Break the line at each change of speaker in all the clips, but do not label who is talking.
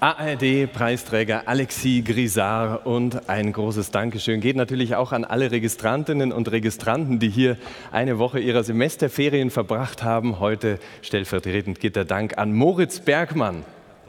ARD-Preisträger Alexis Grisard und ein großes Dankeschön geht natürlich auch an alle Registrantinnen und Registranten, die hier eine Woche ihrer Semesterferien verbracht haben. Heute stellvertretend geht der Dank an Moritz Bergmann.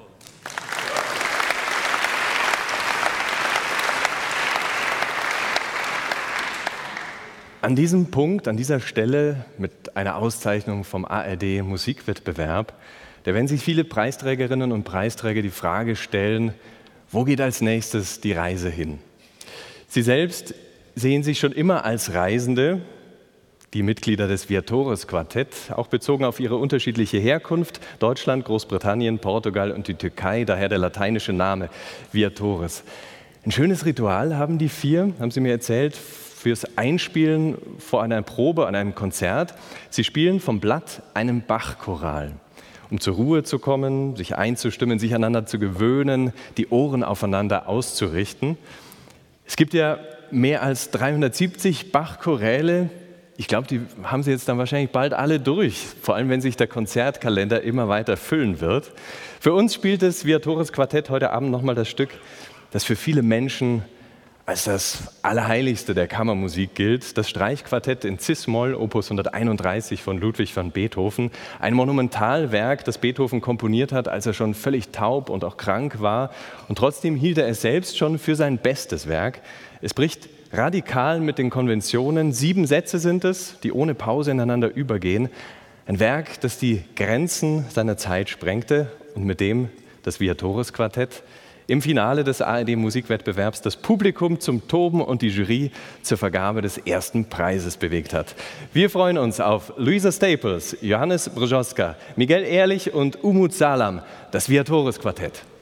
An diesem Punkt, an dieser Stelle mit einer Auszeichnung vom ARD-Musikwettbewerb, da werden sich viele Preisträgerinnen und Preisträger die Frage stellen, wo geht als nächstes die Reise hin? Sie selbst sehen sich schon immer als Reisende, die Mitglieder des Viatores Quartett, auch bezogen auf ihre unterschiedliche Herkunft, Deutschland, Großbritannien, Portugal und die Türkei, daher der lateinische Name Viatores. Ein schönes Ritual haben die vier, haben sie mir erzählt, fürs Einspielen vor einer Probe an einem Konzert. Sie spielen vom Blatt einen Bach-Choral, um zur Ruhe zu kommen, sich einzustimmen, sich aneinander zu gewöhnen, die Ohren aufeinander auszurichten. Es gibt ja mehr als 370 Bach-Choräle. Ich glaube, die haben Sie jetzt dann wahrscheinlich bald alle durch, vor allem wenn sich der Konzertkalender immer weiter füllen wird. Für uns spielt das Viatores Quartett heute Abend nochmal das Stück, das für viele Menschen als das Allerheiligste der Kammermusik gilt, das Streichquartett in Cis-Moll, Opus 131 von Ludwig van Beethoven, ein Monumentalwerk, das Beethoven komponiert hat, als er schon völlig taub und auch krank war. Und trotzdem hielt er es selbst schon für sein bestes Werk. Es bricht radikal mit den Konventionen. 7 Sätze sind es, die ohne Pause ineinander übergehen. Ein Werk, das die Grenzen seiner Zeit sprengte und mit dem das Viatores Quartett im Finale des ARD-Musikwettbewerbs das Publikum zum Toben und die Jury zur Vergabe des ersten Preises bewegt hat. Wir freuen uns auf Luisa Staples, Johannes Brzoska, Miguel Ehrlich und Umut Salam, das Viatores Quartett.